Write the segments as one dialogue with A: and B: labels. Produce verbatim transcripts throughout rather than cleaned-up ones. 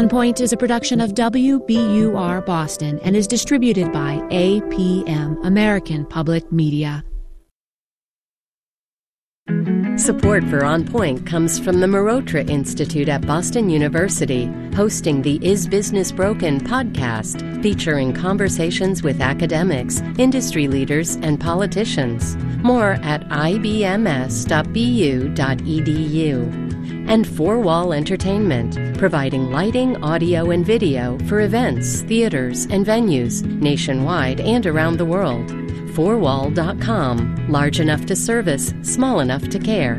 A: On Point is a production of W B U R Boston and is distributed by A P M, American Public Media.
B: Support for On Point comes from the Marotra Institute at Boston University, hosting the Is Business Broken podcast, featuring conversations with academics, industry leaders, and politicians. More at I B M S dot B U dot E D U. And Four Wall Entertainment, providing lighting, audio, and video for events, theaters, and venues nationwide and around the world. four wall dot com. Large enough to service, small enough to care.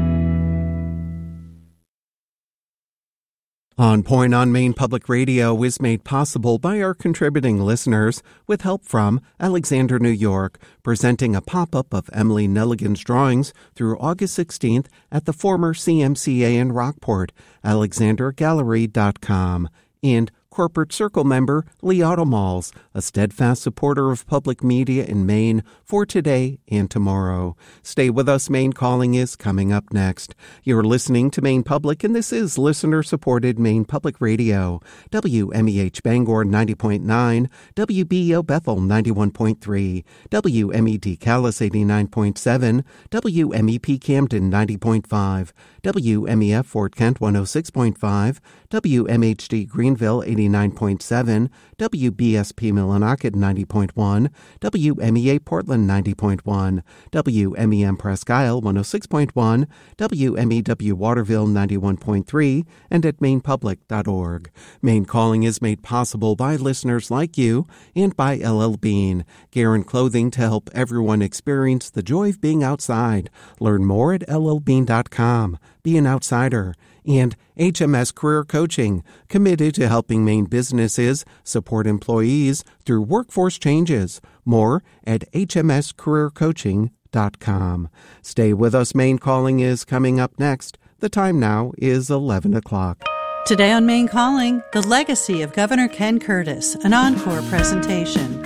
C: On Point on Maine Public Radio is made possible by our contributing listeners with help from Alexander, New York, presenting a pop-up of Emily Nelligan's drawings through August sixteenth at the former C M C A in Rockport, alexander gallery dot com, and Corporate Circle member Lee Automalls, a steadfast supporter of public media in Maine for today and tomorrow. Stay with us. Maine Calling is coming up next. You're listening to Maine Public, and this is listener-supported Maine Public Radio. W M E H Bangor ninety point nine, W B E O Bethel ninety-one point three, W M E D Calais eighty-nine point seven, W M E P Camden ninety point five, W M E F Fort Kent one oh six point five, W M H D Greenville eighty-nine point seven, W B S P Millinocket ninety point one, W M E A Portland ninety point one, W M E M Presque Isle one oh six point one, W M E W Waterville ninety-one point three, and at maine public dot org. Maine Calling is made possible by listeners like you and by L L Bean, gear and clothing to help everyone experience the joy of being outside. Learn more at L L bean dot com. Be an outsider. And H M S Career Coaching, committed to helping Maine businesses support employees through workforce changes. More at h m s career coaching dot com. Stay with us. Maine Calling is coming up next. The time now is eleven o'clock.
D: Today on Maine Calling, the legacy of Governor Ken Curtis, an encore presentation.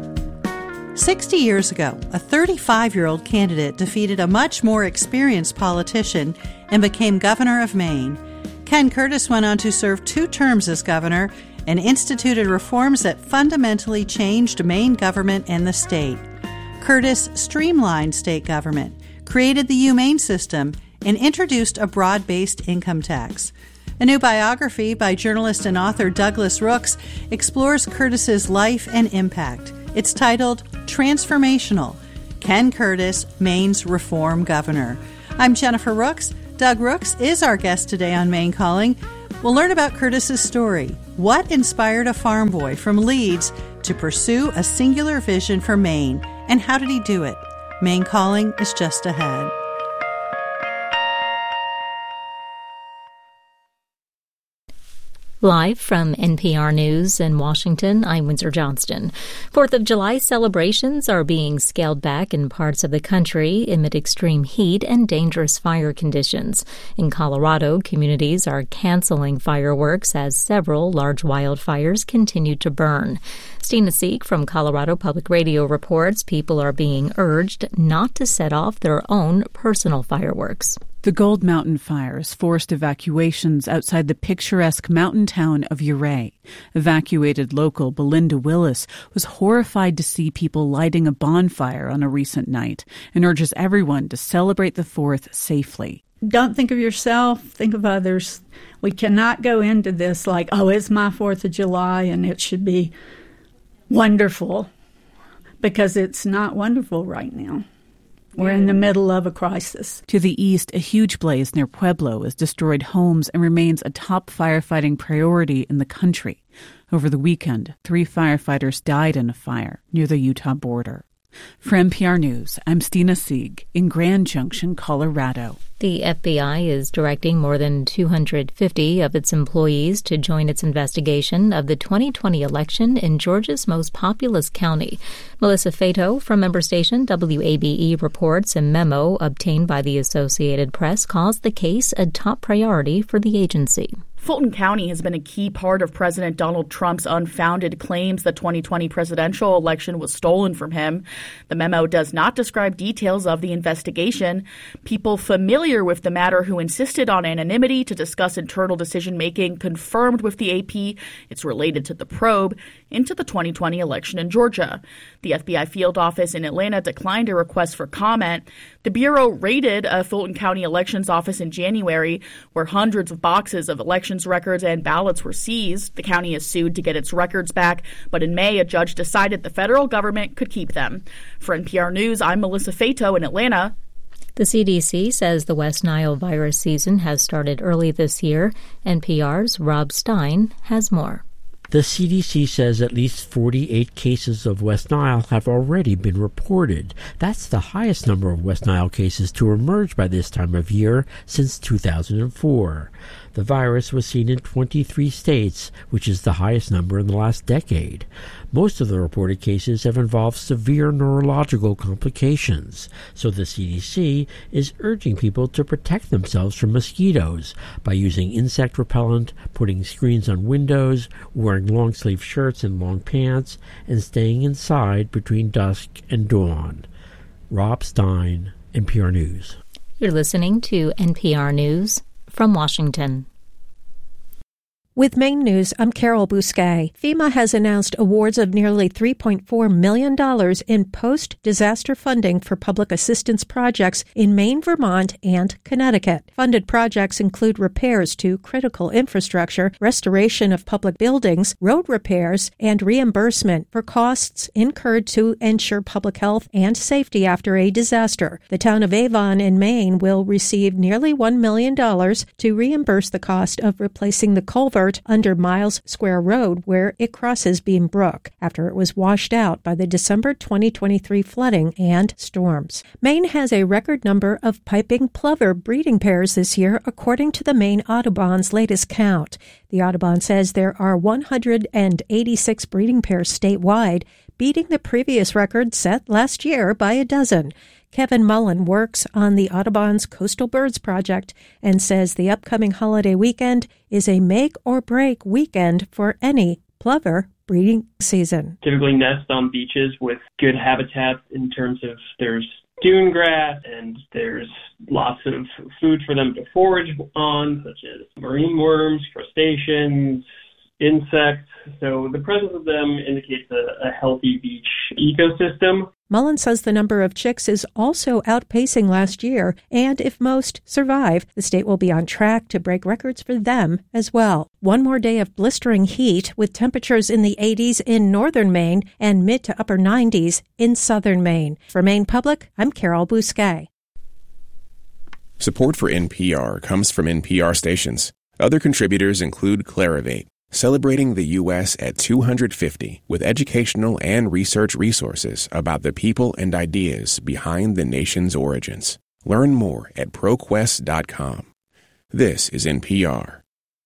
D: Sixty years ago, a thirty-five-year-old candidate defeated a much more experienced politician and became governor of Maine. Ken Curtis went on to serve two terms as governor and instituted reforms that fundamentally changed Maine government and the state. Curtis streamlined state government, created the UMaine system, and introduced a broad-based income tax. A new biography by journalist and author Douglas Rooks explores Curtis's life and impact. It's titled Transformational: Ken Curtis, Maine's Reform Governor. I'm Jennifer Rooks. Doug Rooks is our guest today on Maine Calling. We'll learn about Curtis's story. What inspired a farm boy from Leeds to pursue a singular vision for Maine, and how did he do it? Maine Calling is just ahead.
E: Live from N P R News in Washington, I'm Windsor Johnston. Fourth of July celebrations are being scaled back in parts of the country amid extreme heat and dangerous fire conditions. In Colorado, communities are canceling fireworks as several large wildfires continue to burn. Stina Sieg from Colorado Public Radio reports people are being urged not to set off their own personal fireworks.
F: The Gold Mountain fires forced evacuations outside the picturesque mountain town of Ouray. Evacuated local Belinda Willis was horrified to see people lighting a bonfire on a recent night and urges everyone to celebrate the fourth safely.
G: Don't think of yourself, think of others. We cannot go into this like, oh, it's my fourth of July and it should be wonderful, because it's not wonderful right now. We're in the middle of a crisis.
F: To the east, a huge blaze near Pueblo has destroyed homes and remains a top firefighting priority in the country. Over the weekend, three firefighters died in a fire near the Utah border. For N P R News, I'm Stina Sieg in Grand Junction, Colorado.
E: The F B I is directing more than two hundred fifty of its employees to join its investigation of the twenty twenty election in Georgia's most populous county. Melissa Fato from member station W A B E reports a memo obtained by the Associated Press calls the case a top priority for the agency.
H: Fulton County has been a key part of President Donald Trump's unfounded claims the twenty twenty presidential election was stolen from him. The memo does not describe details of the investigation. People familiar with the matter who insisted on anonymity to discuss internal decision-making confirmed with the A P it's related to the probe into the twenty twenty election in Georgia. The F B I field office in Atlanta declined a request for comment. The Bureau raided a Fulton County elections office in January where hundreds of boxes of elections records and ballots were seized. The county is sued to get its records back, but in May, a judge decided the federal government could keep them. For N P R News, I'm Melissa Fato in Atlanta.
E: The C D C says the West Nile virus season has started early this year. N P R's Rob Stein has more.
I: The C D C says at least forty-eight cases of West Nile have already been reported. That's the highest number of West Nile cases to emerge by this time of year since two thousand four. The virus was seen in twenty-three states, which is the highest number in the last decade. Most of the reported cases have involved severe neurological complications, so the C D C is urging people to protect themselves from mosquitoes by using insect repellent, putting screens on windows, wearing long-sleeve shirts and long pants, and staying inside between dusk and dawn. Rob Stein, N P R News.
E: You're listening to N P R News from Washington.
J: With Maine News, I'm Carol Bousquet. FEMA has announced awards of nearly three point four million dollars in post-disaster funding for public assistance projects in Maine, Vermont, and Connecticut. Funded projects include repairs to critical infrastructure, restoration of public buildings, road repairs, and reimbursement for costs incurred to ensure public health and safety after a disaster. The town of Avon in Maine will receive nearly one million dollars to reimburse the cost of replacing the culvert under Miles Square Road where it crosses Beam Brook after it was washed out by the December twenty twenty-three flooding and storms. Maine has a record number of piping plover breeding pairs this year, according to the Maine Audubon's latest count. The Audubon says there are one hundred eighty-six breeding pairs statewide, beating the previous record set last year by a dozen. Kevin Mullen works on the Audubon's Coastal Birds Project and says the upcoming holiday weekend is a make-or-break weekend for any plover breeding season.
K: Typically nest on beaches with good habitat in terms of there's dune grass and there's lots of food for them to forage on, such as marine worms, crustaceans, insects. So the presence of them indicates a, a healthy beach ecosystem.
J: Mullen says the number of chicks is also outpacing last year, and if most survive, the state will be on track to break records for them as well. One more day of blistering heat with temperatures in the eighties in northern Maine and mid to upper nineties in southern Maine. For Maine Public, I'm Carol Bousquet.
L: Support for N P R comes from N P R stations. Other contributors include Clarivate, celebrating the U S at two hundred fifty with educational and research resources about the people and ideas behind the nation's origins. Learn more at ProQuest dot com. This is N P R.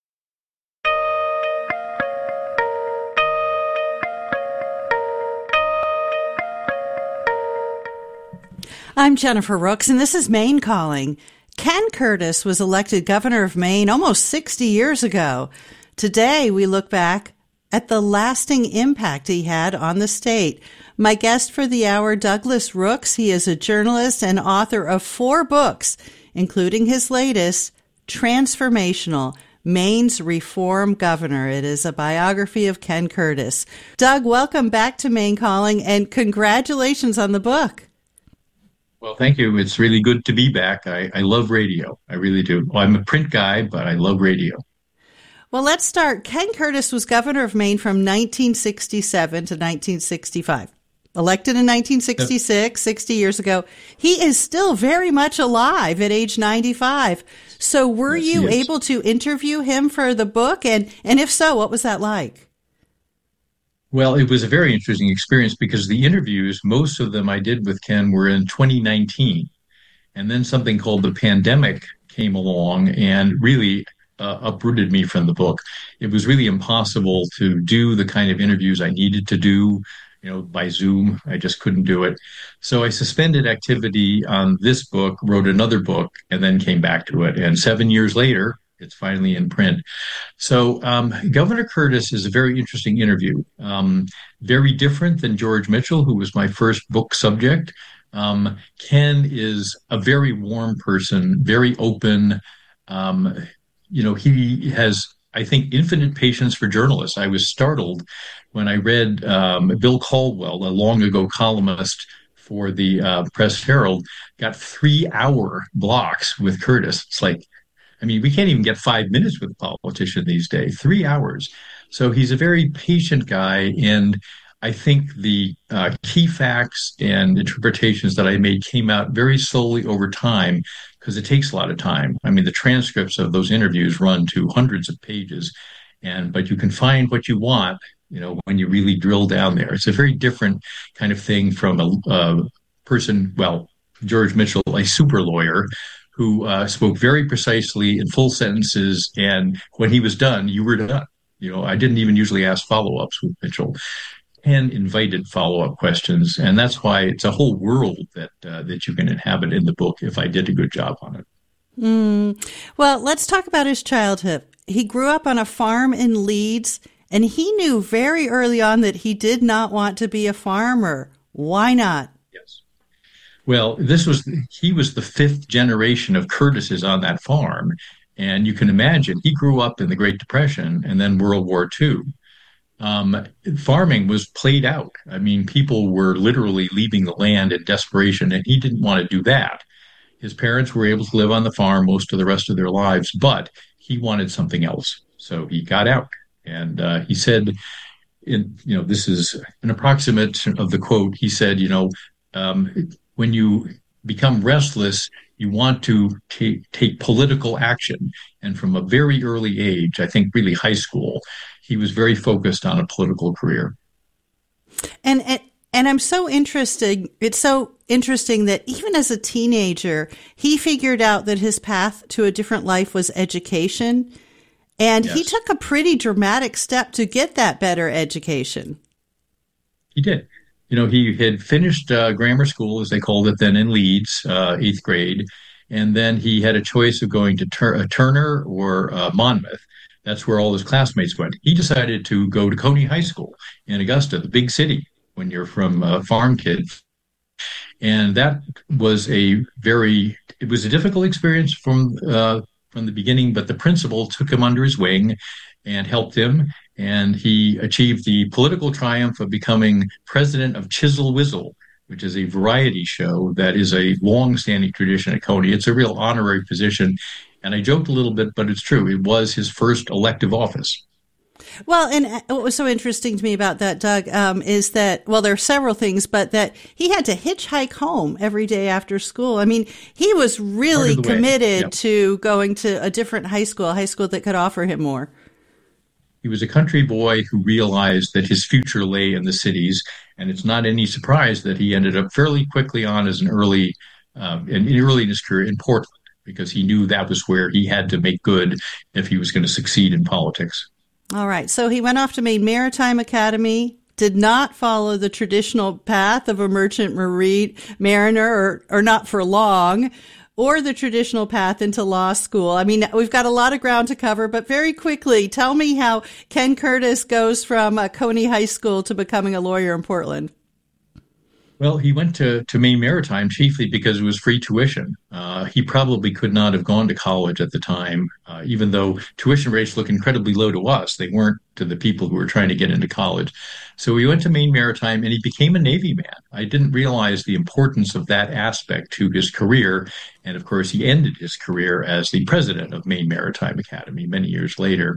D: I'm Jennifer Rooks, and this is Maine Calling. Ken Curtis was elected governor of Maine almost sixty years ago. Today, we look back at the lasting impact he had on the state. My guest for the hour, Douglas Rooks. He is a journalist and author of four books, including his latest, Transformational, Maine's Reform Governor. It is a biography of Ken Curtis. Doug, welcome back to Maine Calling, and congratulations on the book.
M: Well, thank you. It's really good to be back. I, I love radio. I really do. Well, I'm a print guy, but I love radio.
D: Well, let's start. Ken Curtis was governor of Maine from nineteen sixty-seven to nineteen sixty-five. Elected in nineteen sixty-six, sixty years ago. He is still very much alive at age ninety-five. So were yes, you able to interview him for the book? And, and if so, what was that like?
M: Well, it was a very interesting experience because the interviews, most of them I did with Ken were in twenty nineteen. And then something called the pandemic came along and really Uh, uprooted me from the book. It was really impossible to do the kind of interviews I needed to do, you know, by Zoom. I just couldn't do it. So I suspended activity on this book, wrote another book, and then came back to it. And seven years later, It's finally in print. So um, Governor Curtis is a very interesting interview. Um, very different than George Mitchell, who was my first book subject. Um, Ken is a very warm person, very open. Um, you know, he has, I think, infinite patience for journalists. I was startled when I read um, Bill Caldwell, a long ago columnist for the uh, Press Herald, got three-hour blocks with Curtis. It's like, I mean, we can't even get five minutes with a politician these days, three hours. So he's a very patient guy. And I think the uh, key facts and interpretations that I made came out very slowly over time because it takes a lot of time. I mean, the transcripts of those interviews run to hundreds of pages, and but you can find what you want, you know, when you really drill down there. It's a very different kind of thing from a, a person, well, George Mitchell, a super lawyer, who uh, spoke very precisely in full sentences. And when he was done, you were done. You know, I didn't even usually ask follow-ups with Mitchell, and invited follow-up questions. And that's why it's a whole world that uh, that you can inhabit in the book if I did a good job on it.
D: Mm. Well, let's talk about his childhood. He grew up on a farm in Leeds, and he knew very early on that he did not want to be a farmer. Why not?
M: Well, this was, he was the fifth generation of Curtises on that farm. And you can imagine, he grew up in the Great Depression and then World War Two. Um, farming was played out. I mean, people were literally leaving the land in desperation, and he didn't want to do that. His parents were able to live on the farm most of the rest of their lives, but he wanted something else. So he got out. And uh, he said, in, you know, this is an approximate of the quote. He said, you know, um, when you become restless, you want to take, take political action. And from a very early age, I think really high school, he was very focused on a political career.
D: And, and and I'm so interested. It's so interesting that even as a teenager, he figured out that his path to a different life was education. And yes. He took a pretty dramatic step to get that better education.
M: He did. You know, he had finished uh, grammar school, as they called it then, in Leeds, uh, eighth grade. And then he had a choice of going to Tur- uh, Turner or uh, Monmouth. That's where all his classmates went. He decided to go to Coney High School in Augusta, the big city, when you're from a farm kid. And that was a very, it was a difficult experience from uh, from the beginning, but the principal took him under his wing and helped him. And he achieved the political triumph of becoming president of Chisel Whizzle, which is a variety show that is a long-standing tradition at Coney. It's a real honorary position. And I joked a little bit, but it's true. It was his first elective office.
D: Well, and what was so interesting to me about that, Doug, um, is that, well, there are several things, but that he had to hitchhike home every day after school. I mean, he was really committed yep. to going to a different high school, a high school that could offer him more.
M: He was a country boy who realized that his future lay in the cities, and it's not any surprise that he ended up fairly quickly on as an early, um, in, early in his career in Portland, because he knew that was where he had to make good if he was going to succeed in politics.
D: All right. So he went off to Maine Maritime Academy, did not follow the traditional path of a merchant marine mariner, or, or not for long, or the traditional path into law school. I mean, we've got a lot of ground to cover, but very quickly, tell me how Ken Curtis goes from uh, Coney High School to becoming a lawyer in Portland.
M: Well, he went to, to Maine Maritime chiefly because it was free tuition. Uh, he probably could not have gone to college at the time, uh, even though tuition rates look incredibly low to us. They weren't to the people who were trying to get into college. So he went to Maine Maritime and he became a Navy man. I didn't realize the importance of that aspect to his career. And of course, he ended his career as the president of Maine Maritime Academy many years later.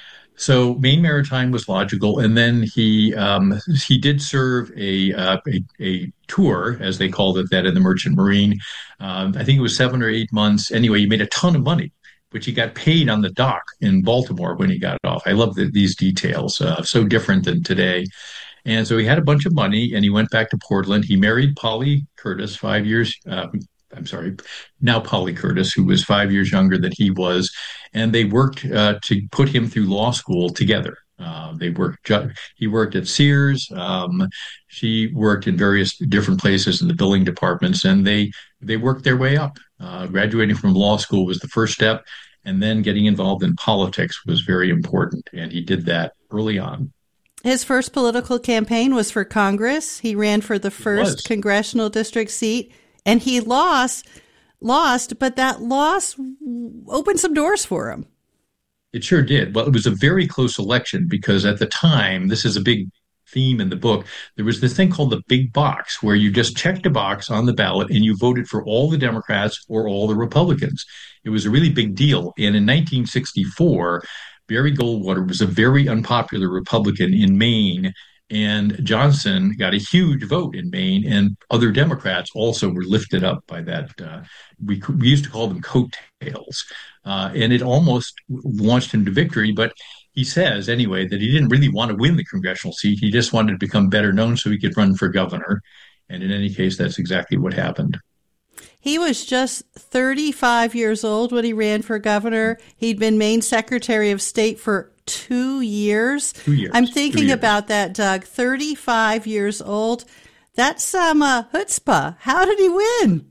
M: So Maine Maritime was logical, and then he um, he did serve a, uh, a a tour, as they called it, that in the Merchant Marine. Um, I think it was seven or eight months. Anyway, he made a ton of money, which he got paid on the dock in Baltimore when he got off. I love the, these details, uh, so different than today. And so he had a bunch of money, and he went back to Portland. He married Polly Curtis five years. Uh, I'm sorry, now Polly Curtis, who was five years younger than he was, and they worked uh, to put him through law school together. Uh, they worked. He worked at Sears. Um, she worked in various different places in the billing departments, and they they worked their way up. Uh, graduating from law school was the first step, And then getting involved in politics was very important, and he did that early on.
D: His first political campaign was for Congress. He ran for the first congressional district seat, and he lost, lost, but that loss opened some doors for him.
M: It sure did. Well, it was a very close election because at the time, this is a big theme in the book, there was this thing called the big box where you just checked a box on the ballot and you voted for all the Democrats or all the Republicans. It was a really big deal. And in nineteen sixty-four, Barry Goldwater was a very unpopular Republican in Maine, and Johnson got a huge vote in Maine, and other Democrats also were lifted up by that. Uh, we, we used to call them coattails, uh, and it almost launched him to victory, but he says, anyway, that he didn't really want to win the congressional seat. He just wanted to become better known so he could run for governor. And in any case, that's exactly what happened.
D: He was just thirty-five years old when he ran for governor. He'd been Maine Secretary of State for two years.
M: Two years.
D: I'm thinking
M: years.
D: about that, Doug. thirty-five years old. That's some uh, chutzpah. How did he win?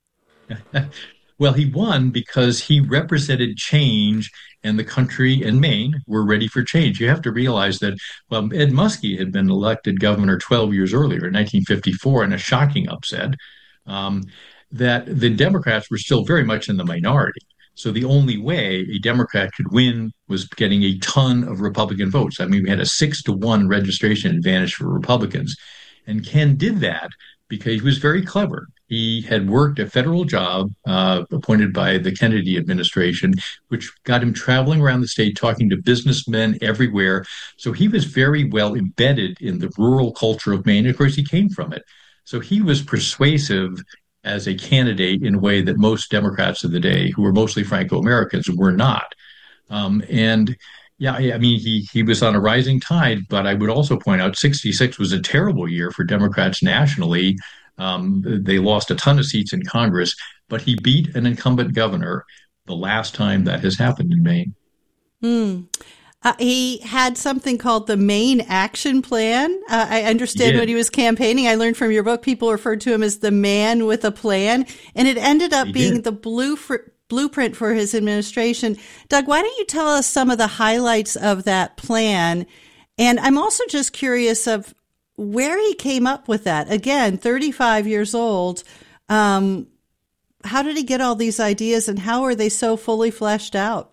M: Well, he won because he represented change, and the country and Maine were ready for change. You have to realize that, well, Ed Muskie had been elected governor twelve years earlier in nineteen fifty-four in a shocking upset, um, that the Democrats were still very much in the minority. So the only way a Democrat could win was getting a ton of Republican votes. I mean, we had a six to one registration advantage for Republicans. And Ken did that because he was very clever. He had worked a federal job uh, appointed by the Kennedy administration, which got him traveling around the state, talking to businessmen everywhere. So he was very well embedded in the rural culture of Maine. Of course, he came from it. So he was persuasive as a candidate in a way that most Democrats of the day, who were mostly Franco-Americans, were not. Um, and yeah, I mean, he he was on a rising tide, but I would also point out sixty-six was a terrible year for Democrats nationally. Um, they lost a ton of seats in Congress, but he beat an incumbent governor the last time that has happened in Maine.
D: Hmm. Uh, he had something called the Maine Action Plan. Uh, I understand
M: He
D: when he was campaigning, I learned from your book, people referred to him as the man with a plan, and it ended up
M: He
D: being
M: did.
D: the blue for, blueprint for his administration. Doug, why don't you tell us some of the highlights of that plan? And I'm also just curious of where he came up with that. Again, thirty-five years old. Um, how did he get all these ideas, and how are they so fully fleshed out?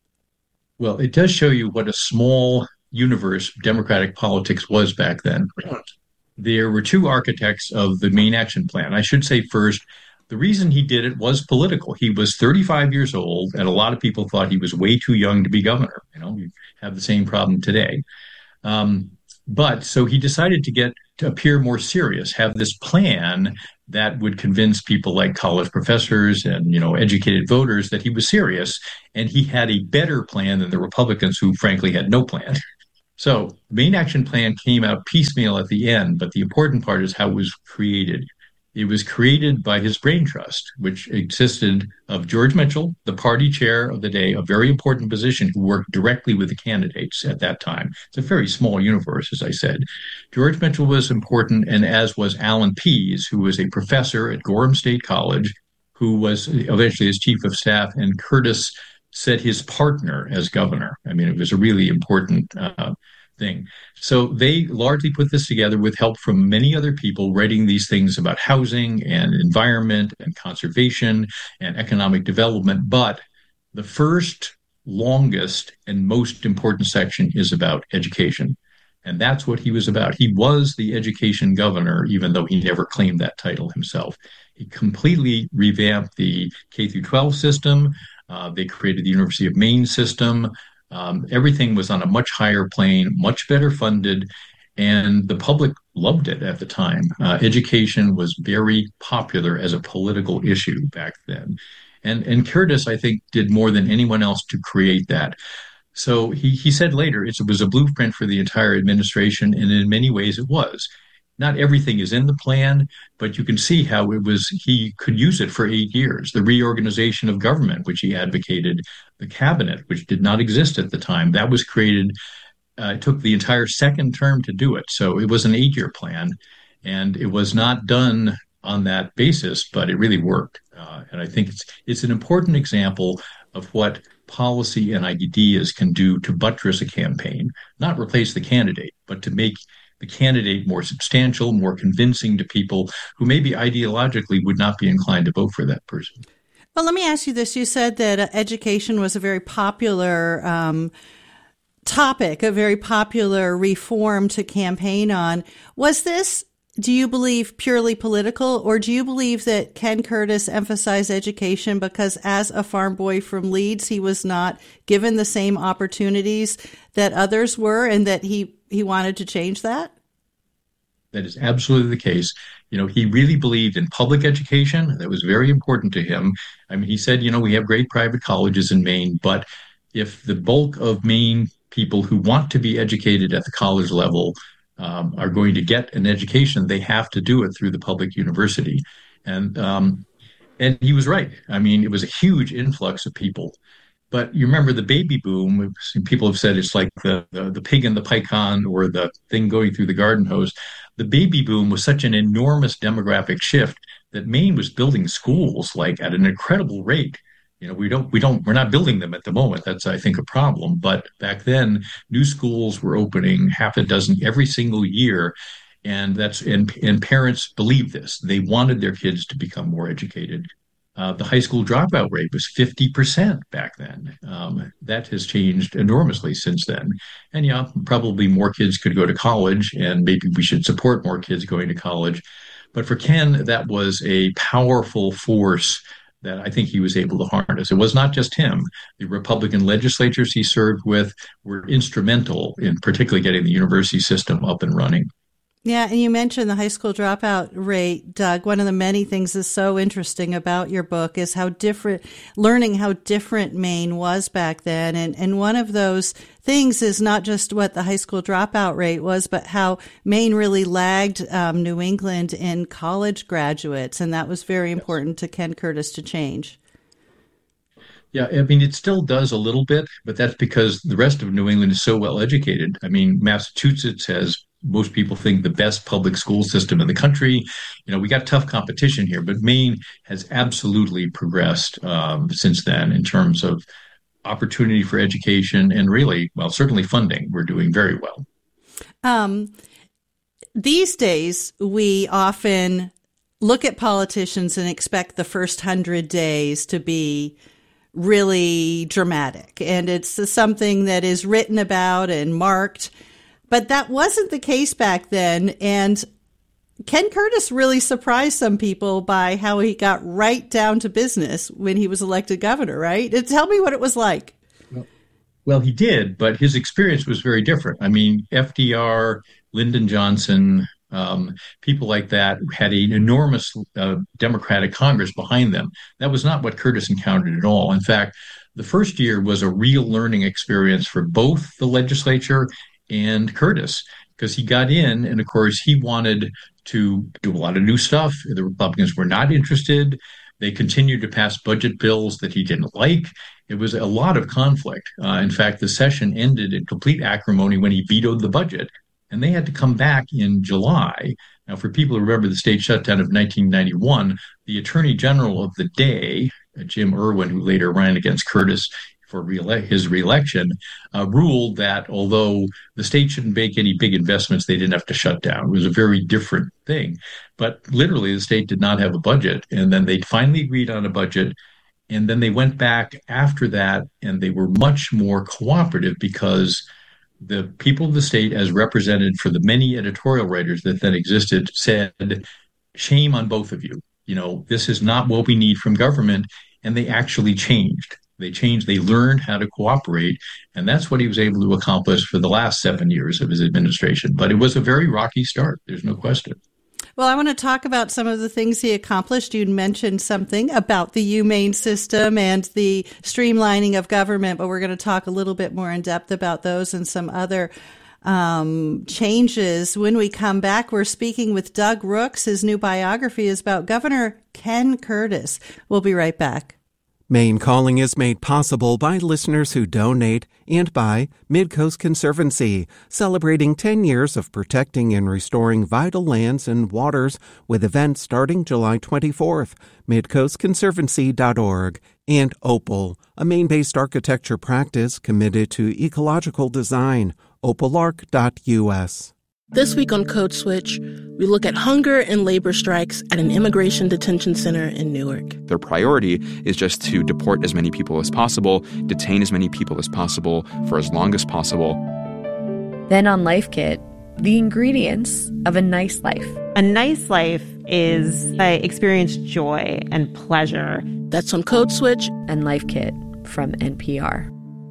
M: Well, it does show you what a small universe Democratic politics was back then. There were two architects of the Maine Action Plan. I should say first, the reason he did it was political. He was thirty-five years old, and a lot of people thought he was way too young to be governor. You know, we have the same problem today. Um, but so he decided to get to appear more serious, have this plan that would convince people like college professors and, you know, educated voters that he was serious, and he had a better plan than the Republicans, who frankly had no plan. So the Maine Action Plan came out piecemeal at the end, but the important part is how it was created. It was created by his brain trust, which existed of George Mitchell, the party chair of the day, a very important position, who worked directly with the candidates at that time. It's a very small universe, as I said. George Mitchell was important, and as was Alan Pease, who was a professor at Gorham State College, who was eventually his chief of staff, and Curtis said his partner as governor. I mean, it was a really important uh, thing. So they largely put this together with help from many other people writing these things about housing and environment and conservation and economic development. But the first, longest, and most important section is about education. And that's what he was about. He was the education governor, even though he never claimed that title himself. He completely revamped the K through twelve system. Uh, they created the University of Maine system. Um, everything was on a much higher plane, much better funded, and the public loved it at the time. Uh, education was very popular as a political issue back then. And, and Curtis, I think, did more than anyone else to create that. So he, he said later it was a blueprint for the entire administration, and in many ways it was. Not everything is in the plan, but you can see how it was, he could use it for eight years. The reorganization of government, which he advocated, the cabinet, which did not exist at the time, that was created. Uh, it took the entire second term to do it. So it was an eight-year plan, and it was not done on that basis, but it really worked. Uh, and I think it's it's an important example of what policy and ideas can do to buttress a campaign, not replace the candidate, but to make the candidate more substantial, more convincing to people who maybe ideologically would not be inclined to vote for that person.
D: Well, let me ask you this. You said that uh, education was a very popular um, topic, a very popular reform to campaign on. Was this, do you believe, purely political, or do you believe that Ken Curtis emphasized education because as a farm boy from Leeds, he was not given the same opportunities that others were, and that he, he wanted to change that?
M: That is absolutely the case. You know, he really believed in public education. That was very important to him. I mean, he said, you know, we have great private colleges in Maine, but if the bulk of Maine people who want to be educated at the college level um, are going to get an education, they have to do it through the public university. And um, and he was right. I mean, it was a huge influx of people. But you remember the baby boom, people have said it's like the, the, the pig in the python or the thing going through the garden hose. The baby boom was such an enormous demographic shift that Maine was building schools like at an incredible rate. You know, we don't, we don't, we're not building them at the moment. That's, I think, a problem. But back then, new schools were opening half a dozen every single year. And that's, and, and parents believed this. They wanted their kids to become more educated. Uh, the high school dropout rate was fifty percent back then. Um, that has changed enormously since then. And yeah, probably more kids could go to college, and maybe we should support more kids going to college. But for Ken, that was a powerful force that I think he was able to harness. It was not just him. The Republican legislatures he served with were instrumental in particularly getting the university system up and running.
D: Yeah, and you mentioned the high school dropout rate, Doug. One of the many things that's so interesting about your book is how different, learning how different Maine was back then. And, and one of those things is not just what the high school dropout rate was, but how Maine really lagged um, New England in college graduates. And that was very important to Ken Curtis to change.
M: Yeah, I mean, it still does a little bit, but that's because the rest of New England is so well educated. I mean, Massachusetts has, most people think, the best public school system in the country. You know, we got tough competition here, but Maine has absolutely progressed um, since then in terms of opportunity for education and really, well, certainly funding. We're doing very well.
D: Um, these days, we often look at politicians and expect the first hundred days to be really dramatic. And it's something that is written about and marked. But that wasn't the case back then. And Ken Curtis really surprised some people by how he got right down to business when he was elected governor, right? Tell me what it was like.
M: Well, well, he did, but his experience was very different. I mean, F D R, Lyndon Johnson, um, people like that had an enormous uh, Democratic Congress behind them. That was not what Curtis encountered at all. In fact, the first year was a real learning experience for both the legislature and Curtis, because he got in, and of course he wanted to do a lot of new stuff. The Republicans were not interested. They continued to pass budget bills that he didn't like. It was a lot of conflict. Uh, in fact, the session ended in complete acrimony when he vetoed the budget, and they had to come back in July. Now, for people who remember the state shutdown of nineteen ninety-one, the Attorney General of the day, uh, Jim Irwin, who later ran against Curtis for re- his reelection, uh, ruled that although the state shouldn't make any big investments, they didn't have to shut down. It was a very different thing. But literally, the state did not have a budget. And then they finally agreed on a budget. And then they went back after that, and they were much more cooperative because the people of the state, as represented for the many editorial writers that then existed, said, shame on both of you. You know, this is not what we need from government. And they actually changed. They changed, they learned how to cooperate, and that's what he was able to accomplish for the last seven years of his administration. But it was a very rocky start, there's no question.
D: Well, I want to talk about some of the things he accomplished. You mentioned something about the UMaine system and the streamlining of government, but we're going to talk a little bit more in depth about those and some other um, changes. When we come back, we're speaking with Doug Rooks. His new biography is about Governor Ken Curtis. We'll be right back.
C: Maine Calling is made possible by listeners who donate and by Midcoast Conservancy, celebrating ten years of protecting and restoring vital lands and waters with events starting July twenty-fourth. midcoast conservancy dot org. And Opal, a Maine-based architecture practice committed to ecological design, opal arc dot U S.
N: This week on Code Switch, we look at hunger and labor strikes at an immigration detention center in Newark.
O: Their priority is just to deport as many people as possible, detain as many people as possible for as long as possible.
P: Then on Life Kit, the ingredients of a nice life.
Q: A nice life is I experience joy and pleasure.
N: That's on Code Switch
P: and Life Kit from N P R.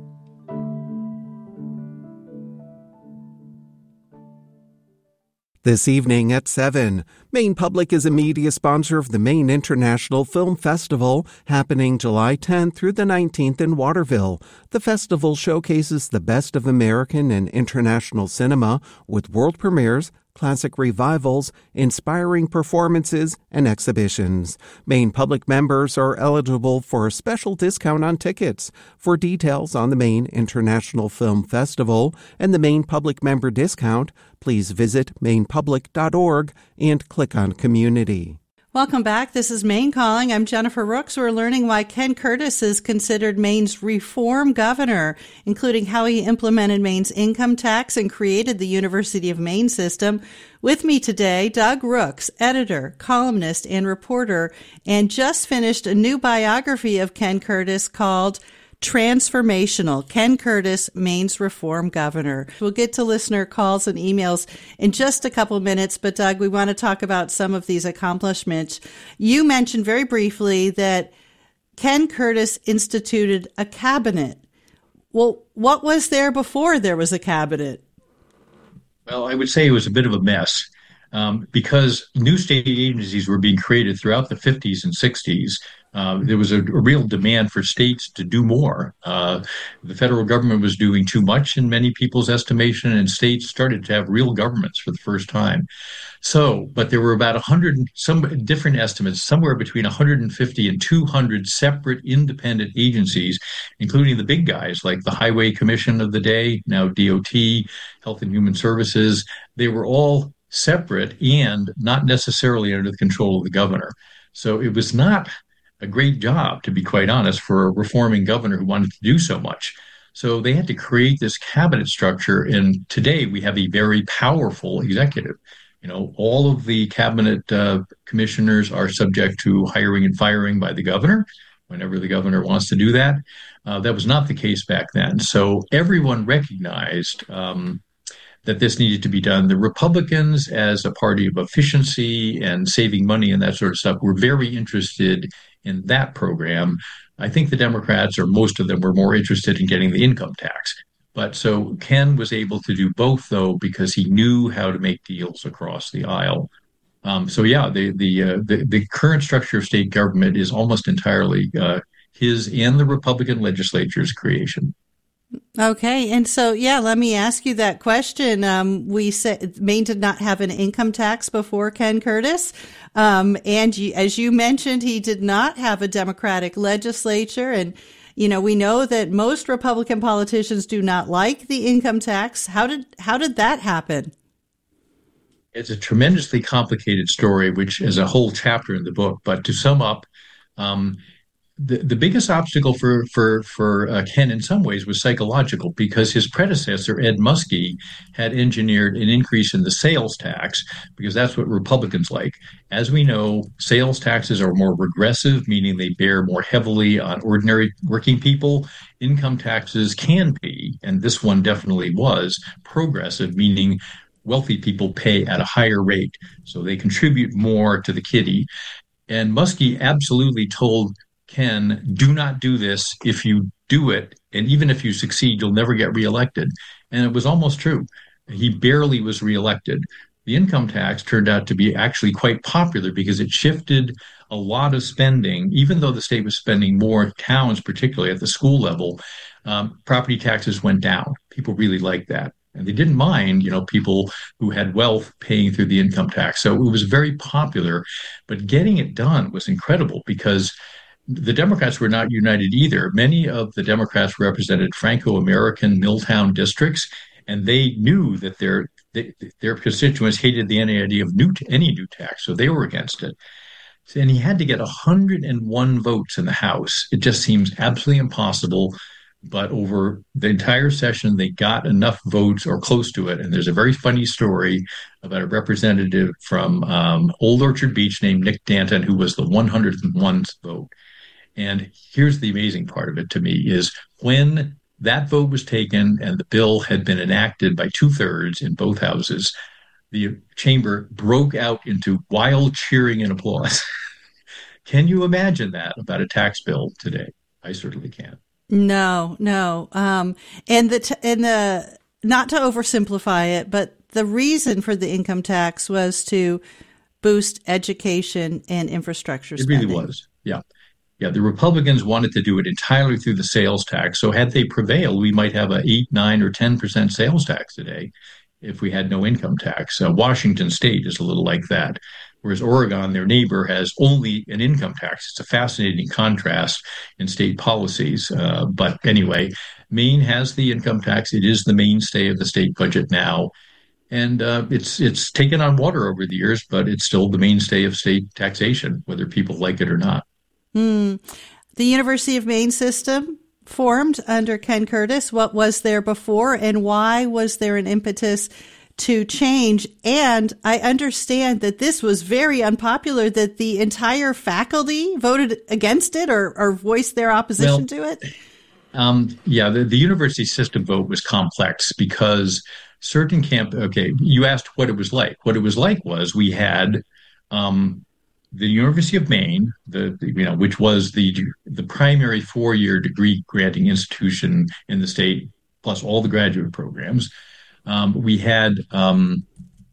C: This evening at seven, Maine Public is a media sponsor of the Maine International Film Festival, happening July tenth through the nineteenth in Waterville. The festival showcases the best of American and international cinema with world premieres, classic revivals, inspiring performances, and exhibitions. Maine Public members are eligible for a special discount on tickets. For details on the Maine International Film Festival and the Maine Public member discount, please visit maine public dot org and click on Community.
D: Welcome back. This is Maine Calling. I'm Jennifer Rooks. We're learning why Ken Curtis is considered Maine's reform governor, including how he implemented Maine's income tax and created the University of Maine system. With me today, Doug Rooks, editor, columnist, and reporter, and just finished a new biography of Ken Curtis called Transformational, Ken Curtis, Maine's reform governor. We'll get to listener calls and emails in just a couple minutes, but Doug, we want to talk about some of these accomplishments. You mentioned very briefly that Ken Curtis instituted a cabinet. Well, what was there before there was a cabinet?
M: Well, I would say it was a bit of a mess um, because new state agencies were being created throughout the fifties and sixties. Uh, there was a, a real demand for states to do more. Uh, the federal government was doing too much in many people's estimation, and states started to have real governments for the first time. So, but there were about one hundred, some different estimates, somewhere between one hundred fifty and two hundred separate independent agencies, including the big guys like the Highway Commission of the day, now D O T, Health and Human Services. They were all separate and not necessarily under the control of the governor. So it was not a great job, to be quite honest, for a reforming governor who wanted to do so much. So they had to create this cabinet structure, and today we have a very powerful executive. You know, all of the cabinet uh, commissioners are subject to hiring and firing by the governor whenever the governor wants to do that. Uh, that was not the case back then. So everyone recognized um, that this needed to be done. The Republicans, as a party of efficiency and saving money and that sort of stuff, were very interested in that program. I think the Democrats, or most of them, were more interested in getting the income tax. But so Ken was able to do both, though, because he knew how to make deals across the aisle. Um, so, yeah, the the, uh, the the current structure of state government is almost entirely uh, his and the Republican legislature's creation.
D: Okay. And so, yeah, let me ask you that question. Um, we said Maine did not have an income tax before Ken Curtis. Um, and you, as you mentioned, he did not have a Democratic legislature. And, you know, we know that most Republican politicians do not like the income tax. How did, how did that happen?
M: It's a tremendously complicated story, which is a whole chapter in the book. But to sum up, um, The, the biggest obstacle for for for uh, Ken in some ways was psychological, because his predecessor, Ed Muskie, had engineered an increase in the sales tax, because that's what Republicans like. As we know, sales taxes are more regressive, meaning they bear more heavily on ordinary working people. Income taxes can be, and this one definitely was, progressive, meaning wealthy people pay at a higher rate, so they contribute more to the kitty. And Muskie absolutely told Ken, do not do this. If you do it, and even if you succeed, you'll never get reelected. And it was almost true. He barely was reelected. The income tax turned out to be actually quite popular because it shifted a lot of spending. Even though the state was spending more, towns, particularly at the school level, um, property taxes went down. People really liked that. And they didn't mind, you know, people who had wealth paying through the income tax. So it was very popular. But getting it done was incredible, because the Democrats were not united either. Many of the Democrats represented Franco-American Milltown districts, and they knew that their they, their constituents hated the idea of new, any new tax, so they were against it. And he had to get one hundred one votes in the House. It just seems absolutely impossible. But over the entire session, they got enough votes or close to it. And there's a very funny story about a representative from um, Old Orchard Beach named Nick Danton, who was the one hundred one vote. And here's the amazing part of it to me is when that vote was taken and the bill had been enacted by two thirds in both houses, the chamber broke out into wild cheering and applause. Can you imagine that about a tax bill today? I certainly can't.
D: No, no. Um, and the, t- and the, not to oversimplify it, but the reason for the income tax was to boost education and infrastructure spending.
M: It really was. Yeah. Yeah. The Republicans wanted to do it entirely through the sales tax. So had they prevailed, we might have a eight, nine or ten percent sales tax today if we had no income tax. Uh, Washington State is a little like that. Whereas Oregon, their neighbor, has only an income tax. It's a fascinating contrast in state policies. Uh, but anyway, Maine has the income tax. It is the mainstay of the state budget now. And uh, it's it's taken on water over the years, but it's still the mainstay of state taxation, whether people like it or not.
D: Mm. The University of Maine system formed under Ken Curtis. What was there before, and why was there an impetus to change? And I understand that this was very unpopular, that the entire faculty voted against it or, or voiced their opposition
M: well,
D: to it.
M: Um, yeah, the, the university system vote was complex because certain camp, okay, you asked what it was like. What it was like was we had um, the University of Maine, the, the you know, which was the the primary four-year degree granting institution in the state, plus all the graduate programs. Um, we had um,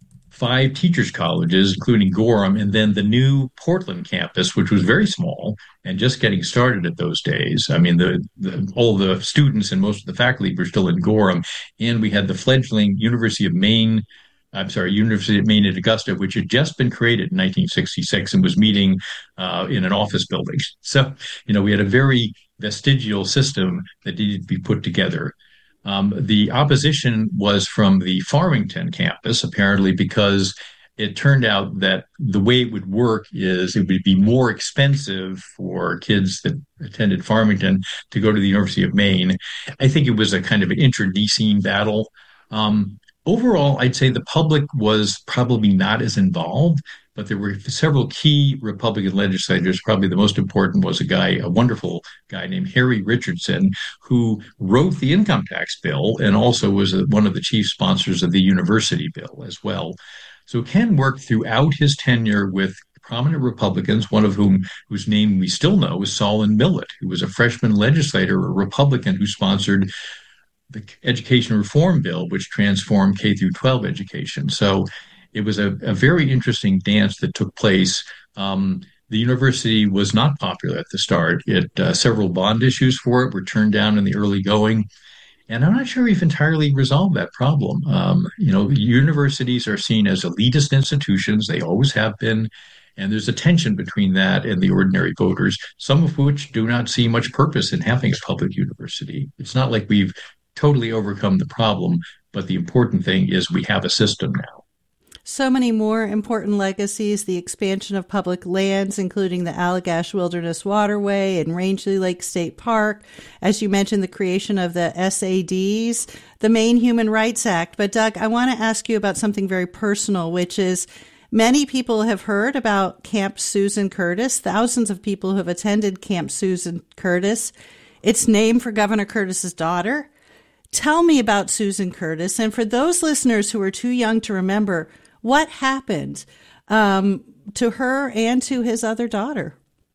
M: five teachers' colleges, including Gorham, and then the new Portland campus, which was very small and just getting started at those days. I mean, the, the all the students and most of the faculty were still in Gorham. And we had the fledgling University of Maine, I'm sorry, University of Maine at Augusta, which had just been created in nineteen sixty-six and was meeting uh, in an office building. So, you know, we had a very vestigial system that needed to be put together. Um, the opposition was from the Farmington campus, apparently, because it turned out that the way it would work is it would be more expensive for kids that attended Farmington to go to the University of Maine. I think it was a kind of an internecine battle. Um, overall, I'd say the public was probably not as involved, but there were several key Republican legislators. Probably the most important was a guy, a wonderful guy named Harry Richardson, who wrote the income tax bill and also was a, one of the chief sponsors of the university bill as well. So Ken worked throughout his tenure with prominent Republicans, one of whom, whose name we still know, is Solon Millett, who was a freshman legislator, a Republican who sponsored the education reform bill, which transformed K through twelve education. So it was a, a very interesting dance that took place. Um, the university was not popular at the start. It uh, several bond issues for it were turned down in the early going. And I'm not sure we've entirely resolved that problem. Um, you know, universities are seen as elitist institutions. They always have been. And there's a tension between that and the ordinary voters, some of which do not see much purpose in having a public university. It's not like we've totally overcome the problem, but the important thing is we have a system now.
D: So many more important legacies, the expansion of public lands, including the Allagash Wilderness Waterway and Rangeley Lake State Park. As you mentioned, the creation of the S A Ds, the Maine Human Rights Act. But Doug, I want to ask you about something very personal, which is many people have heard about Camp Susan Curtis. Thousands of people have attended Camp Susan Curtis. It's named for Governor Curtis's daughter. Tell me about Susan Curtis. And for those listeners who are too young to remember, what happened um, to her and to his other daughter?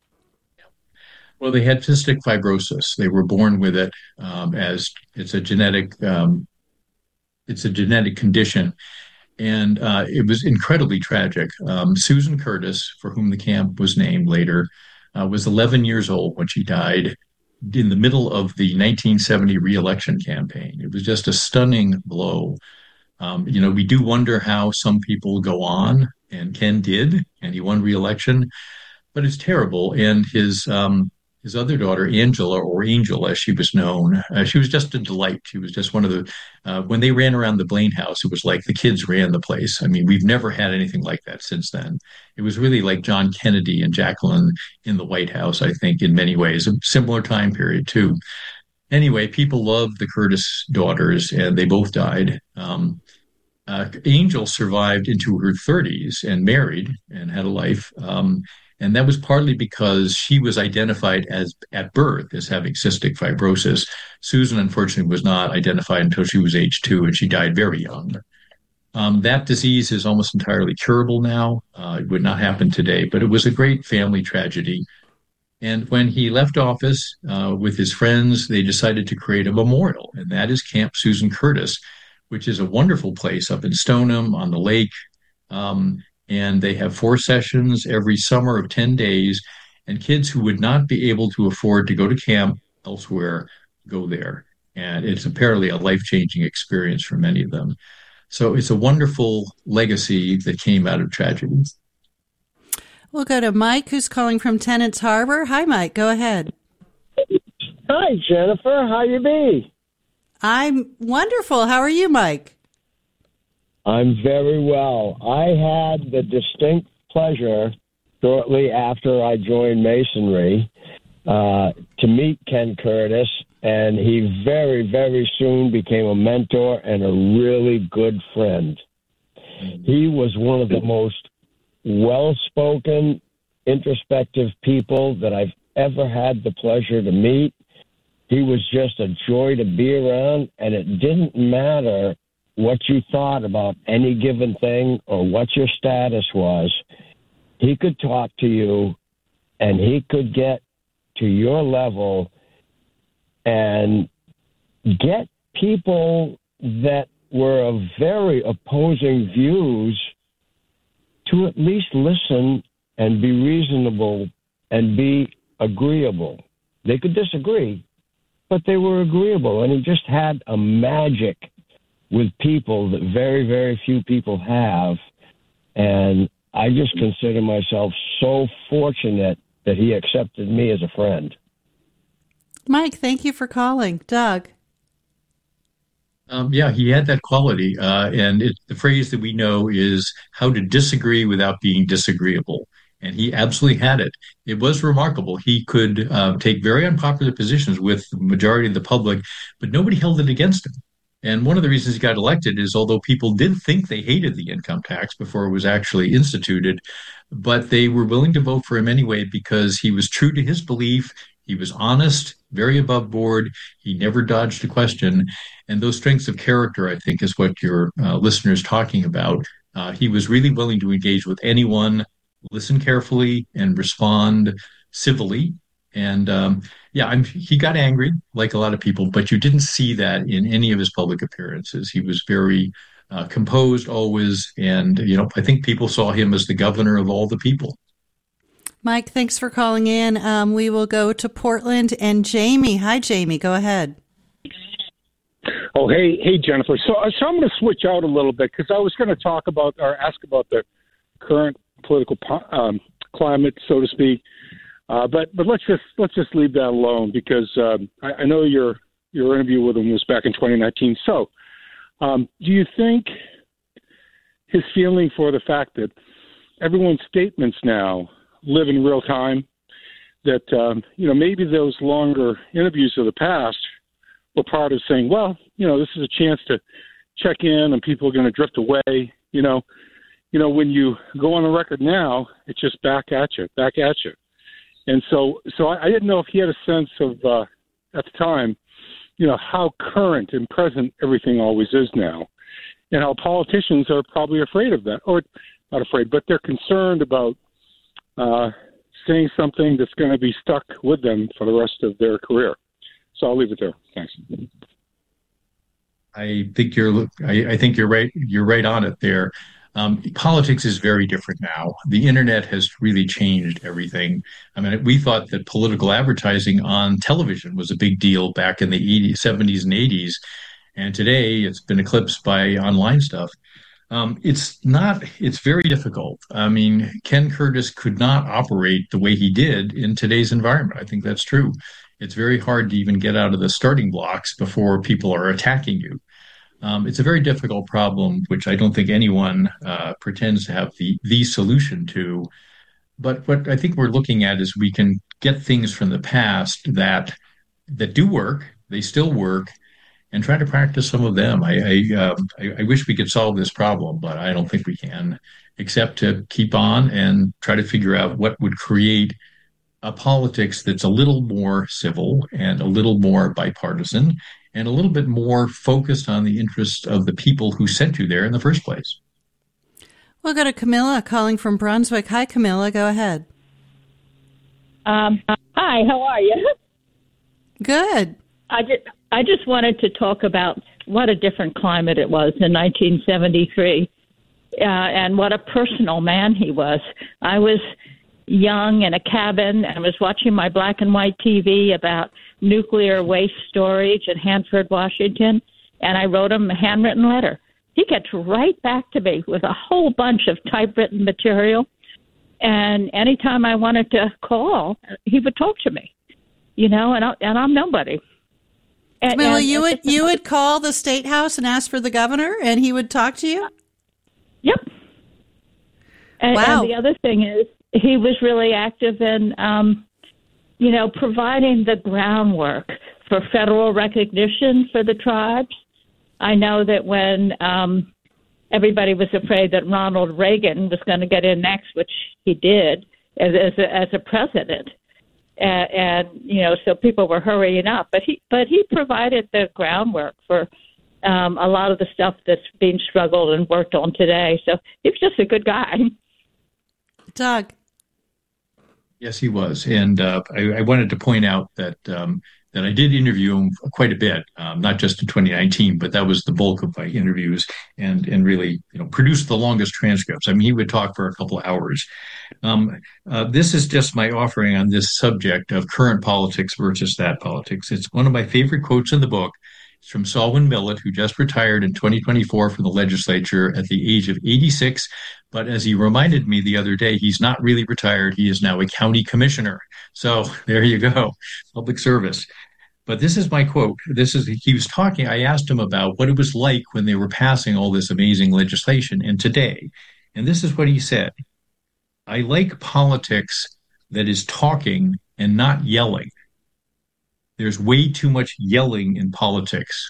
M: Well, they had cystic fibrosis. They were born with it um, as it's a genetic um, it's a genetic condition. And uh, it was incredibly tragic. Um, Susan Curtis, for whom the camp was named later, uh, was eleven years old when she died in the middle of the nineteen seventy re-election campaign. It was just a stunning blow. Um, you know, we do wonder how some people go on, and Ken did, and he won re-election, but it's terrible. And his um, his other daughter, Angela, or Angel, as she was known, uh, she was just a delight. She was just one of the, uh, when they ran around the Blaine house, it was like the kids ran the place. I mean, we've never had anything like that since then. It was really like John Kennedy and Jacqueline in the White House, I think, in many ways, a similar time period, too. Anyway, people loved the Curtis daughters, and they both died. Um, uh, Angel survived into her thirties and married and had a life. Um, And that was partly because she was identified as at birth as having cystic fibrosis. Susan, unfortunately, was not identified until she was age two, and she died very young. Um, that disease is almost entirely curable now. Uh, it would not happen today, but it was a great family tragedy. And when he left office uh, with his friends, they decided to create a memorial, and that is Camp Susan Curtis, which is a wonderful place up in Stoneham on the lake. Um, And they have four sessions every summer of ten days. And kids who would not be able to afford to go to camp elsewhere go there. And it's apparently a life-changing experience for many of them. So it's a wonderful legacy that came out of tragedy.
D: We'll go to Mike, who's calling from Tennants Harbor. Hi, Mike. Go ahead.
R: Hi, Jennifer. How you be?
D: I'm wonderful. How are you, Mike?
R: I'm very well. I had the distinct pleasure shortly after I joined Masonry uh, to meet Ken Curtis, and he very, very soon became a mentor and a really good friend. He was one of the most well-spoken, introspective people that I've ever had the pleasure to meet. He was just a joy to be around, and it didn't matter what you thought about any given thing or what your status was. He could talk to you, and he could get to your level and get people that were of very opposing views to at least listen and be reasonable and be agreeable. They could disagree, but they were agreeable, and he just had a magic with people that very, very few people have. And I just consider myself so fortunate that he accepted me as a friend.
D: Mike, thank you for calling. Doug?
M: Um, yeah, he had that quality. Uh, and it, the phrase that we know is how to disagree without being disagreeable. And he absolutely had it. It was remarkable. He could uh, take very unpopular positions with the majority of the public, but nobody held it against him. And one of the reasons he got elected is although people did think they hated the income tax before it was actually instituted, but they were willing to vote for him anyway because he was true to his belief. He was honest, very above board. He never dodged a question. And those strengths of character, I think, is what your uh, listener is talking about. Uh, he was really willing to engage with anyone, listen carefully, and respond civilly. And um, yeah, I'm, he got angry, like a lot of people, but you didn't see that in any of his public appearances. He was very uh, composed always. And, you know, I think people saw him as the governor of all the people.
D: Mike, thanks for calling in. Um, we will go to Portland and Jamie. Hi, Jamie. Go ahead.
S: Oh, hey, hey, Jennifer. So, so I'm going to switch out a little bit because I was going to talk about or ask about the current political um, climate, so to speak. Uh, but but let's just let's just leave that alone because um, I, I know your your interview with him was back in twenty nineteen. So, um, do you think his feeling for the fact that everyone's statements now live in real time, that um, you know maybe those longer interviews of the past were part of saying, well, you know, this is a chance to check in, and people are going to drift away. You know, you know when you go on the record now, it's just back at you, back at you. And so, so I, I didn't know if he had a sense of, uh, at the time, you know, how current and present everything always is now, and how politicians are probably afraid of that, or not afraid, but they're concerned about uh, saying something that's going to be stuck with them for the rest of their career. So I'll leave it there. Thanks.
M: I think you're, I, I think you're right. You're right on it there. Um, politics is very different now. The internet has really changed everything. I mean, we thought that political advertising on television was a big deal back in the eighties, seventies and eighties. And today it's been eclipsed by online stuff. Um, it's not, it's very difficult. I mean, Ken Curtis could not operate the way he did in today's environment. I think that's true. It's very hard to even get out of the starting blocks before people are attacking you. Um, it's a very difficult problem, which I don't think anyone uh, pretends to have the, the solution to. But what I think we're looking at is we can get things from the past that that do work, they still work, and try to practice some of them. I I, um, I I wish we could solve this problem, but I don't think we can, except to keep on and try to figure out what would create a politics that's a little more civil and a little more bipartisan and a little bit more focused on the interests of the people who sent you there in the first place.
D: We'll go to Camilla calling from Brunswick. Hi, Camilla. Go ahead.
T: Um, hi, how are you?
D: Good.
T: I just, I just wanted to talk about what a different climate it was in nineteen seventy-three uh, and what a personal man he was. I was young in a cabin and was watching my black and white T V about nuclear waste storage in Hanford, Washington, and I wrote him a handwritten letter. He gets right back to me with a whole bunch of typewritten material. And anytime I wanted to call, he would talk to me, you know, and, I, and I'm nobody. And,
D: Camilla,
T: and,
D: you
T: and
D: would you would call the State House and ask for the governor, and he would talk to you?
T: Yep. And,
D: wow.
T: And the other thing is he was really active in, um, you know, providing the groundwork for federal recognition for the tribes. I know that when um, everybody was afraid that Ronald Reagan was going to get in next, which he did as, as, a, as a president, and, and you know, so people were hurrying up. But he, but he provided the groundwork for um, a lot of the stuff that's being struggled and worked on today. So he was just a good guy.
D: Doug.
M: Yes, he was, and uh, I, I wanted to point out that. Um, that I did interview him quite a bit, um, not just in twenty nineteen, but that was the bulk of my interviews, and and really, you know, produced the longest transcripts. I mean, he would talk for a couple of hours. Um, uh, this is just my offering on this subject of current politics versus that politics. It's one of my favorite quotes in the book. It's from Selwyn Millett, who just retired in twenty twenty-four from the legislature at the age of eighty-six. But as he reminded me the other day, he's not really retired. He is now a county commissioner. So there you go, public service. But this is my quote. This is, he was talking, I asked him about what it was like when they were passing all this amazing legislation and today. And this is what he said. I like politics that is talking and not yelling. There's way too much yelling in politics.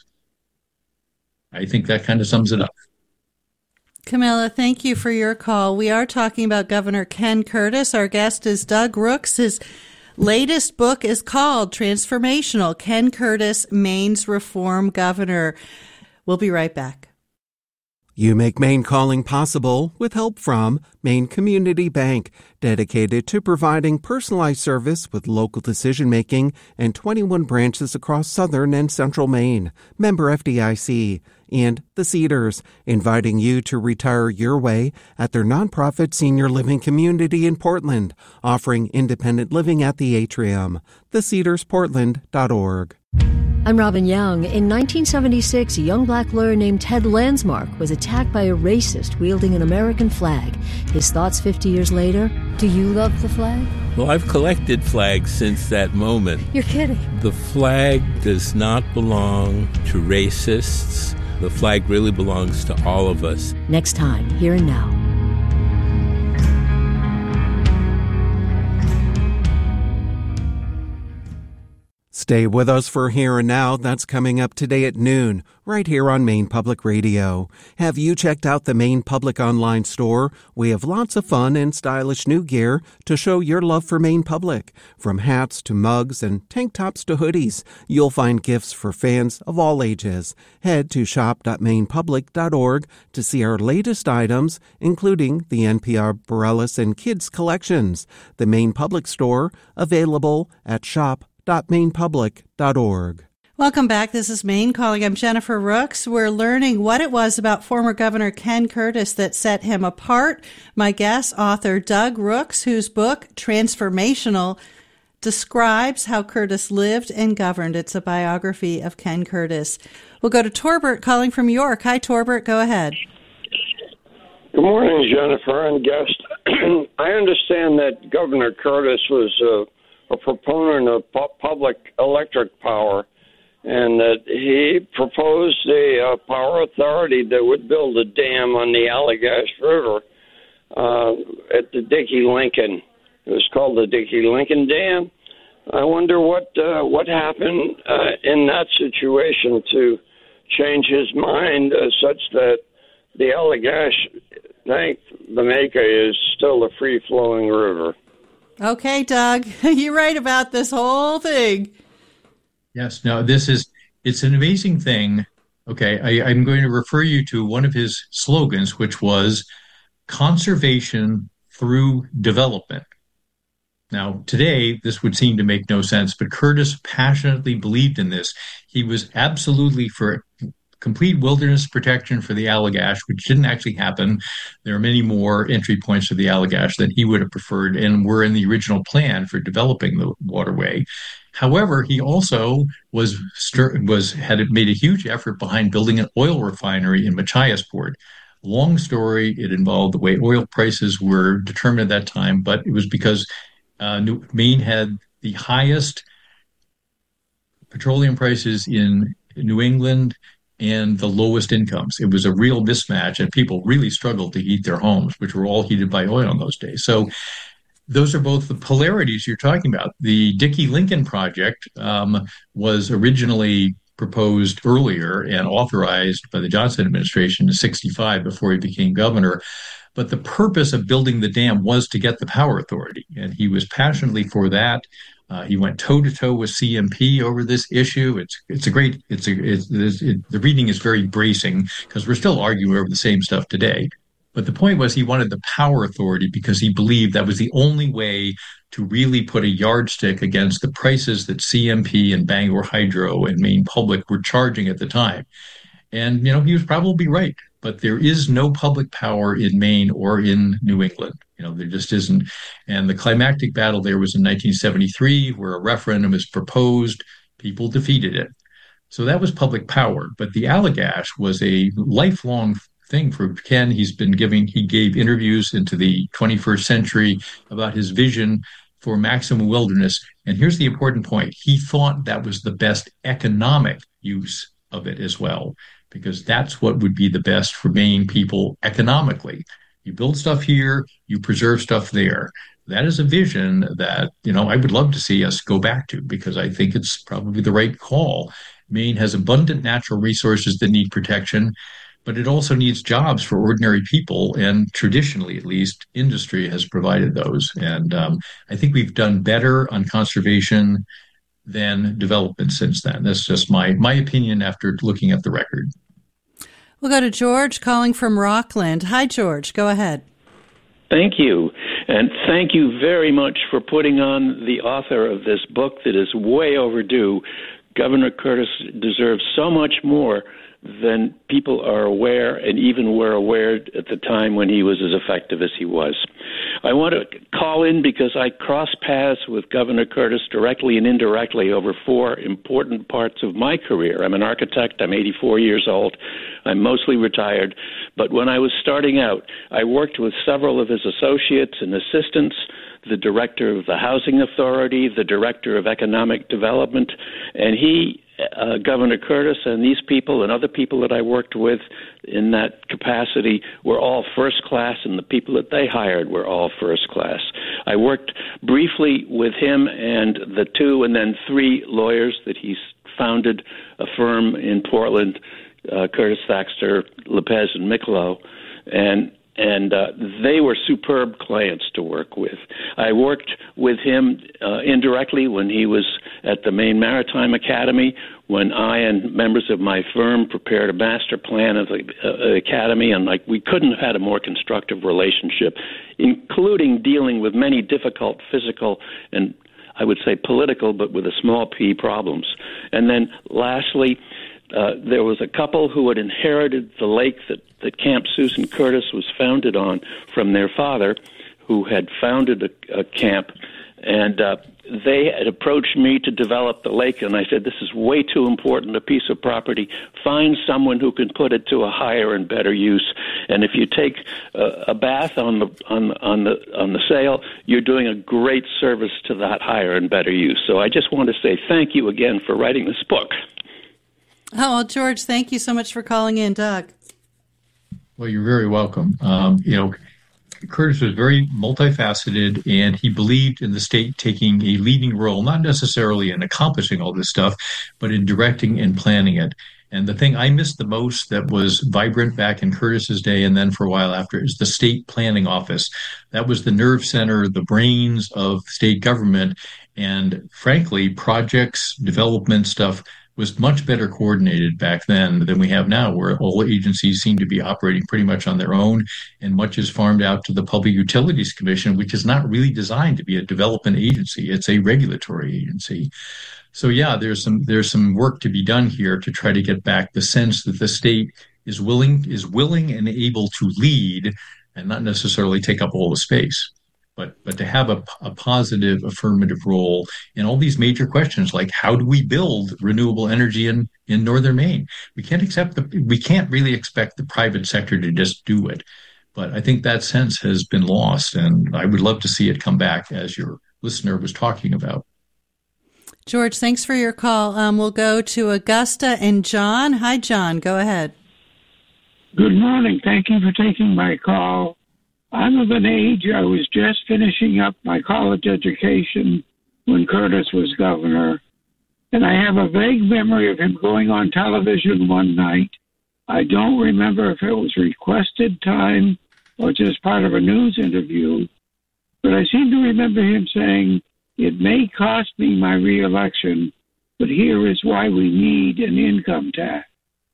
M: I think that kind of sums it up.
D: Camilla, thank you for your call. We are talking about Governor Ken Curtis. Our guest is Doug Rooks. His latest book is called Transformational: Ken Curtis, Maine's Reform Governor. We'll be right back.
C: You make Maine Calling possible with help from Maine Community Bank, dedicated to providing personalized service with local decision-making and twenty-one branches across southern and central Maine. Member F D I C. And The Cedars, inviting you to retire your way at their nonprofit senior living community in Portland, offering independent living at the Atrium. the cedars portland dot org.
U: I'm Robin Young. In nineteen seventy-six, a young black lawyer named Ted Landsmark was attacked by a racist wielding an American flag. His thoughts fifty years later: do you love the flag?
V: Well, I've collected flags since that moment.
U: You're kidding.
V: The flag does not belong to racists. The flag really belongs to all of us.
U: Next time, Here and Now.
C: Stay with us for Here and Now. That's coming up today at noon, right here on Maine Public Radio. Have you checked out the Maine Public online store? We have lots of fun and stylish new gear to show your love for Maine Public. From hats to mugs and tank tops to hoodies, you'll find gifts for fans of all ages. Head to shop dot maine public dot org to see our latest items, including the N P R Borellis and Kids collections. The Maine Public store, available at shop dot maine public dot org.
D: Welcome back. This is Maine Calling. I'm Jennifer Rooks. We're learning what it was about former Governor Ken Curtis that set him apart. My guest, author Doug Rooks, whose book, Transformational, describes how Curtis lived and governed. It's a biography of Ken Curtis. We'll go to Torbert calling from York. Hi, Torbert. Go ahead.
A: Good morning, Jennifer and guest. I understand that Governor Curtis was a, a proponent of pu- public electric power, and that he proposed a uh, power authority that would build a dam on the Allagash River uh, at the Dickey-Lincoln. It was called the Dickey-Lincoln Dam. I wonder what uh, what happened uh, in that situation to change his mind uh, such that the Allagash, thank the Maker, is still a free-flowing river.
D: Okay, Doug, you're right about this whole thing.
M: Yes, no, this is, it's an amazing thing. Okay, I, I'm going to refer you to one of his slogans, which was conservation through development. Now, today, this would seem to make no sense, but Curtis passionately believed in this. He was absolutely for complete wilderness protection for the Allagash, which didn't actually happen. There are many more entry points for the Allagash than he would have preferred and were in the original plan for developing the waterway. However, he also was was had made a huge effort behind building an oil refinery in Machiasport. Long story, it involved the way oil prices were determined at that time, but it was because Uh, New, Maine had the highest petroleum prices in New England and the lowest incomes. It was a real mismatch, and people really struggled to heat their homes, which were all heated by oil in those days. So those are both the polarities you're talking about. The Dickey-Lincoln project um, was originally proposed earlier and authorized by the Johnson administration in sixty-five before he became governor. But the purpose of building the dam was to get the power authority, and he was passionately for that. Uh, he went toe to toe with C M P over this issue. It's it's a great it's a it's, it's it, the reading is very bracing because we're still arguing over the same stuff today. But the point was he wanted the power authority because he believed that was the only way to really put a yardstick against the prices that C M P and Bangor Hydro and Maine Public were charging at the time. And, you know, he was probably right, but there is no public power in Maine or in New England. You know, there just isn't. And the climactic battle there was in nineteen seventy-three, where a referendum was proposed. People defeated it. So that was public power. But the Allagash was a lifelong thing for Ken. He's been giving, he gave interviews into the twenty-first century about his vision for maximum wilderness. And here's the important point. He thought that was the best economic use of it as well, because that's what would be the best for Maine people economically. You build stuff here, you preserve stuff there. That is a vision that, you know, I would love to see us go back to, because I think it's probably the right call. Maine has abundant natural resources that need protection, but it also needs jobs for ordinary people. And traditionally, at least, industry has provided those. And um, I think we've done better on conservation than development since then. That's just my my opinion after looking at the record.
D: We'll go to George calling from Rockland. Hi, George. Go ahead.
B: Thank you. And thank you very much for putting on the author of this book that is way overdue. Governor Curtis deserves so much more than people are aware and even were aware at the time when he was as effective as he was. I want to call in because I crossed paths with Governor Curtis directly and indirectly over four important parts of my career. I'm an architect. I'm eighty-four years old. I'm mostly retired. But when I was starting out, I worked with several of his associates and assistants, the director of the Housing Authority, the director of Economic Development, and he Uh, Governor Curtis and these people and other people that I worked with in that capacity were all first class, and the people that they hired were all first class. I worked briefly with him and the two and then three lawyers that he founded a firm in Portland, uh, Curtis, Thaxter, Lopez, and Miklo, and And uh, they were superb clients to work with. I worked with him uh, indirectly when he was at the Maine Maritime Academy, when I and members of my firm prepared a master plan of the uh, academy, and like we couldn't have had a more constructive relationship, including dealing with many difficult physical and I would say political, but with a small p problems. And then lastly, Uh, there was a couple who had inherited the lake that, that Camp Susan Curtis was founded on from their father, who had founded a, a camp. And uh, they had approached me to develop the lake, and I said, this is way too important a piece of property. Find someone who can put it to a higher and better use. And if you take uh, a bath on the on on the on the sale, you're doing a great service to that higher and better use. So I just want to say thank you again for writing this book.
D: Oh, well, George, thank you so much for calling in, Doug.
M: Well, you're very welcome. Um, you know, Curtis was very multifaceted, and he believed in the state taking a leading role, not necessarily in accomplishing all this stuff, but in directing and planning it. And the thing I missed the most that was vibrant back in Curtis's day and then for a while after is the state planning office. That was the nerve center, the brains of state government. And frankly, projects, development stuff was much better coordinated back then than we have now, where all agencies seem to be operating pretty much on their own, and much is farmed out to the Public Utilities Commission, which is not really designed to be a development agency. It's a regulatory agency. So yeah, there's some there's some work to be done here to try to get back the sense that the state is willing is willing and able to lead and not necessarily take up all the space. But but to have a, a positive, affirmative role in all these major questions, like how do we build renewable energy in, in northern Maine? We can't accept the we can't really expect the private sector to just do it. But I think that sense has been lost, and I would love to see it come back, as your listener was talking about.
D: George, thanks for your call. Um, we'll go to Augusta and John. Hi, John. Go ahead.
F: Good morning. Thank you for taking my call. I'm of an age, I was just finishing up my college education when Curtis was governor, and I have a vague memory of him going on television one night. I don't remember if it was requested time or just part of a news interview, but I seem to remember him saying, it may cost me my reelection, but here is why we need an income tax.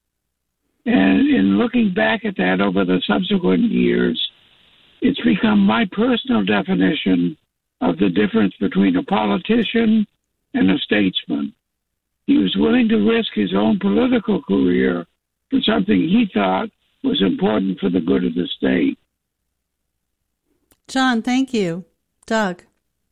F: And in looking back at that over the subsequent years, it's become my personal definition of the difference between a politician and a statesman. He was willing to risk his own political career for something he thought was important for the good of the state.
D: John, thank you. Doug.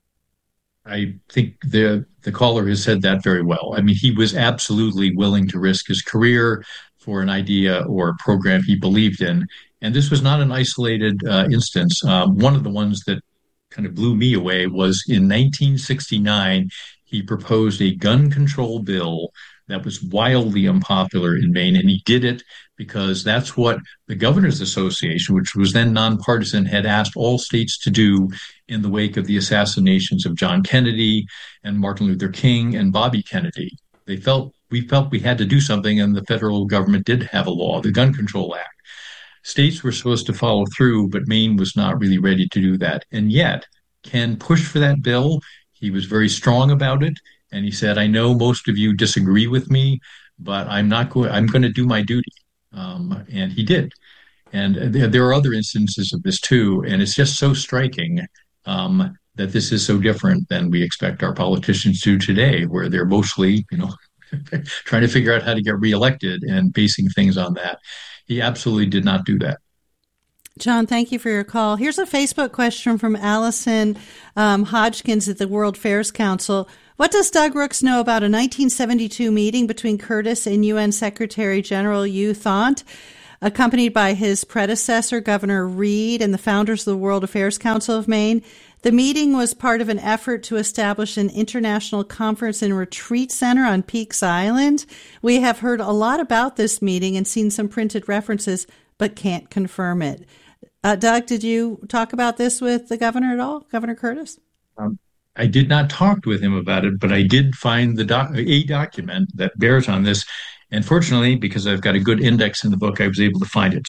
M: I think the the caller has said that very well. I mean, he was absolutely willing to risk his career for an idea or a program he believed in. And this was not an isolated uh, instance. Um, one of the ones that kind of blew me away was in nineteen sixty-nine, he proposed a gun control bill that was wildly unpopular in Maine. And he did it because that's what the Governors Association, which was then nonpartisan, had asked all states to do in the wake of the assassinations of John Kennedy and Martin Luther King and Bobby Kennedy. They felt we felt we had to do something, and the federal government did have a law, the Gun Control Act. States were supposed to follow through, but Maine was not really ready to do that. And yet, Ken pushed for that bill. He was very strong about it. And he said, I know most of you disagree with me, but I'm not going, I'm going to do my duty. Um, and he did. And there, there are other instances of this too. And it's just so striking um, that this is so different than we expect our politicians to today, where they're mostly, you know, trying to figure out how to get reelected and basing things on that. He absolutely did not do that.
D: John, thank you for your call. Here's a Facebook question from Allison um, Hodgkins at the World Fairs Council. What does Doug Rooks know about a nineteen seventy-two meeting between Curtis and U N Secretary General Hugh Thant, accompanied by his predecessor, Governor Reed, and the founders of the World Affairs Council of Maine? The meeting was part of an effort to establish an international conference and retreat center on Peaks Island. We have heard a lot about this meeting and seen some printed references, but can't confirm it. Uh, Doug, did you talk about this with the governor at all, Governor Curtis?
M: Um, I did not talk with him about it, but I did find the doc- a document that bears on this. And fortunately, because I've got a good index in the book, I was able to find it.